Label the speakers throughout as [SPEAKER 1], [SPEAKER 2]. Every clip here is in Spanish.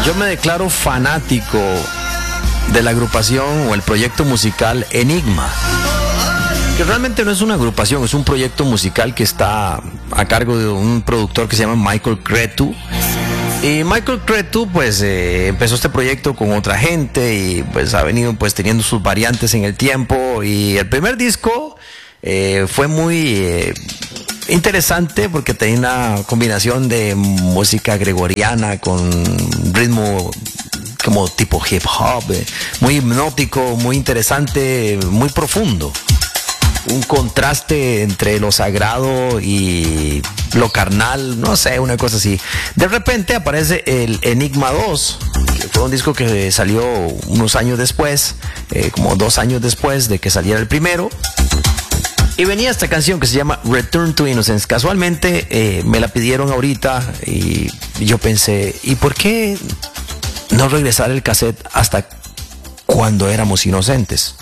[SPEAKER 1] Yo me declaro fanático de la agrupación o el proyecto musical Enigma, que realmente no es una agrupación, es un proyecto musical que está a cargo de un productor que se llama Michael Cretu. Y Michael Cretu pues empezó este proyecto con otra gente y pues ha venido pues teniendo sus variantes en el tiempo, y el primer disco fue muy interesante porque tenía una combinación de música gregoriana con ritmo como tipo hip hop, muy hipnótico, muy interesante, muy profundo. Un contraste entre lo sagrado y lo carnal, no sé, una cosa así. De repente aparece el Enigma 2, que fue un disco que salió unos años después, como 2 años después de que saliera el primero. Y venía esta canción que se llama Return to Innocence. Casualmente me la pidieron ahorita y yo pensé, ¿y por qué no regresar el cassette hasta cuando éramos inocentes?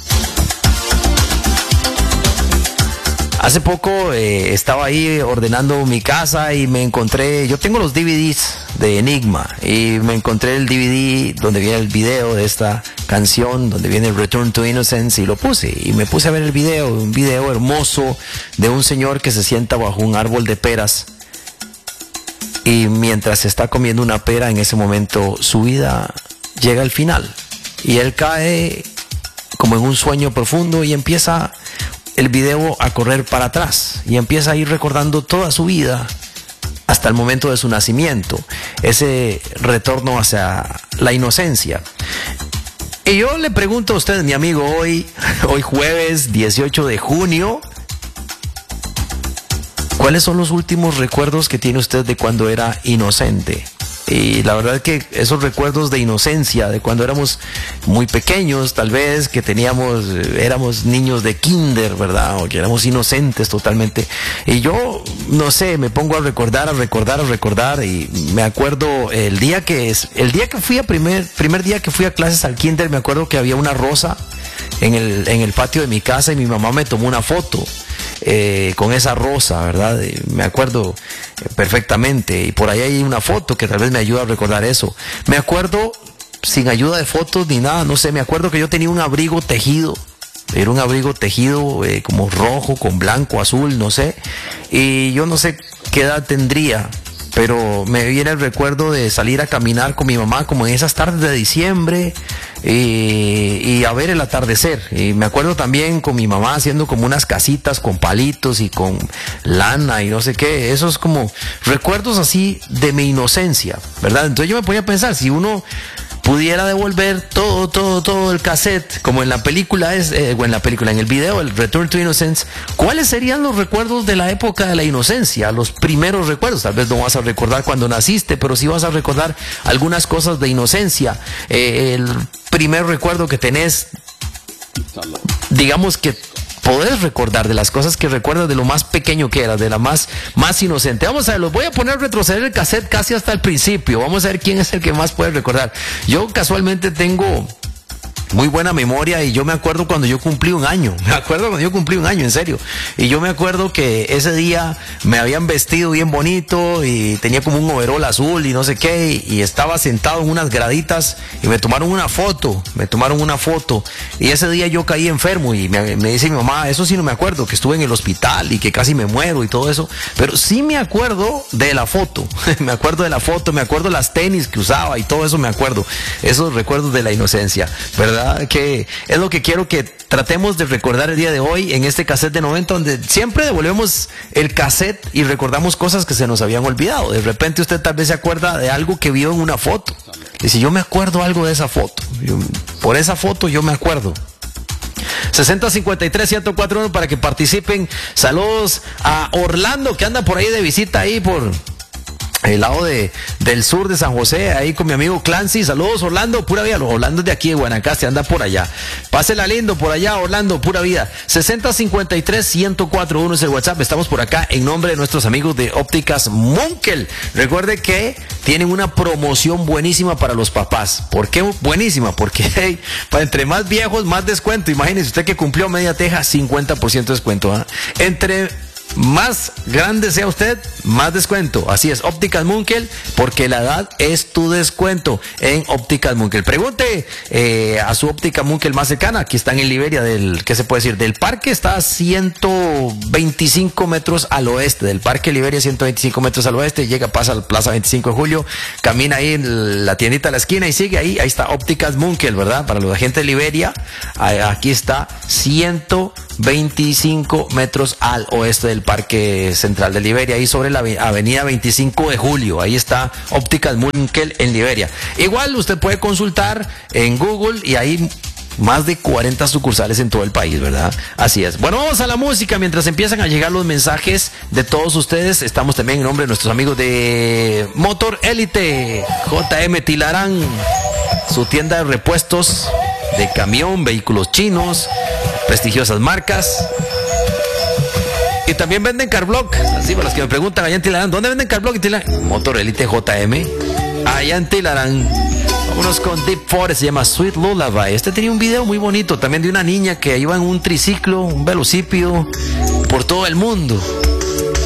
[SPEAKER 1] Hace poco estaba ahí ordenando mi casa y me encontré, yo tengo los DVDs de Enigma, y me encontré el DVD donde viene el video de esta canción, donde viene Return to Innocence, y lo puse y me puse a ver el video, un video hermoso de un señor que se sienta bajo un árbol de peras, y mientras está comiendo una pera, en ese momento su vida llega al final y él cae como en un sueño profundo y empieza el video a correr para atrás y empieza a ir recordando toda su vida hasta el momento de su nacimiento, ese retorno hacia la inocencia. Y yo le pregunto a usted, mi amigo, hoy jueves 18 de junio, ¿cuáles son los últimos recuerdos que tiene usted de cuando era inocente? Y la verdad es que esos recuerdos de inocencia, de cuando éramos muy pequeños, tal vez, que éramos niños de kinder, ¿verdad? O que éramos inocentes totalmente. Y yo, no sé, me pongo a recordar, y me acuerdo el día que fui primer día que fui a clases al kinder, me acuerdo que había una rosa en el patio de mi casa y mi mamá me tomó una foto con esa rosa, ¿verdad? Me acuerdo perfectamente, y por ahí hay una foto que tal vez me ayuda a recordar eso. Me acuerdo sin ayuda de fotos ni nada, no sé, me acuerdo que yo tenía un abrigo tejido, era un abrigo tejido como rojo, con blanco, azul, no sé, y yo no sé qué edad tendría, pero me viene el recuerdo de salir a caminar con mi mamá como en esas tardes de diciembre y a ver el atardecer. Y me acuerdo también con mi mamá haciendo como unas casitas con palitos y con lana y no sé qué. Esos como recuerdos así de mi inocencia, ¿verdad? Entonces yo me ponía a pensar, si uno pudiera devolver todo el cassette, como en la película en el video, el Return to Innocence, ¿cuáles serían los recuerdos de la época de la inocencia? Los primeros recuerdos. Tal vez no vas a recordar cuando naciste, pero sí vas a recordar algunas cosas de inocencia. El primer recuerdo que tenés, digamos que podés recordar, de las cosas que recuerdas de lo más pequeño que eras, de la más inocente. Vamos a ver, los voy a poner a retroceder el cassette casi hasta el principio. Vamos a ver quién es el que más puede recordar. Yo casualmente tengo muy buena memoria y yo me acuerdo cuando yo cumplí un año. En serio. Y yo me acuerdo que ese día me habían vestido bien bonito y tenía como un overol azul y no sé qué, y estaba sentado en unas graditas y me tomaron una foto. Y ese día yo caí enfermo y me dice mi mamá, eso sí no me acuerdo, que estuve en el hospital y que casi me muero y todo eso, pero sí me acuerdo de la foto. me acuerdo las tenis que usaba y todo eso me acuerdo. Esos recuerdos de la inocencia, ¿verdad? Que es lo que quiero que tratemos de recordar el día de hoy en este cassette de 90, donde siempre devolvemos el cassette y recordamos cosas que se nos habían olvidado. De repente usted tal vez se acuerda de algo que vio en una foto. Dice, yo me acuerdo algo de esa foto. Por esa foto yo me acuerdo. 6053-1041 para que participen. Saludos a Orlando, que anda por ahí de visita ahí por el lado del sur de San José, ahí con mi amigo Clancy. Saludos, Orlando, pura vida. Orlando es de aquí de Guanacaste, anda por allá. Pásela lindo por allá, Orlando, pura vida. 6053-1041 es el WhatsApp. Estamos por acá en nombre de nuestros amigos de Ópticas Munkel. Recuerde que tienen una promoción buenísima para los papás. ¿Por qué buenísima? Porque hey, para entre más viejos, más descuento. Imagínese usted que cumplió media teja, 50% de descuento. ¿Eh? Entre más grande sea usted, más descuento. Así es, Ópticas Munkel, porque la edad es tu descuento en Ópticas Munkel. Pregunte a su Óptica Munkel más cercana. Aquí están en Liberia, ¿qué se puede decir? Del parque está a 125 metros al oeste. Del parque Liberia, 125 metros al oeste. Llega, pasa a la Plaza 25 de Julio, camina ahí en la tiendita de la esquina y sigue ahí. Ahí está Ópticas Munkel, ¿verdad? Para la gente de Liberia, aquí está 125 metros al oeste del Parque Central de Liberia, ahí sobre la avenida 25 de Julio. Ahí está Ópticas Munkel en Liberia. Igual usted puede consultar en Google y hay más de 40 sucursales en todo el país, ¿verdad? Así es. Bueno, vamos a la música mientras empiezan a llegar los mensajes de todos ustedes. Estamos también en nombre de nuestros amigos de Motor Élite, JM Tilarán, su tienda de repuestos de camión, vehículos chinos, prestigiosas marcas. Y también venden Carblock. Así para los que me preguntan allá en Tilarán, ¿dónde venden Carblock y Tilarán? Motor Élite JM, allá en Tilarán. Vámonos con Deep Forest, se llama Sweet Lullaby. Este tenía un video muy bonito también de una niña que iba en un triciclo, un velocípedo, por todo el mundo.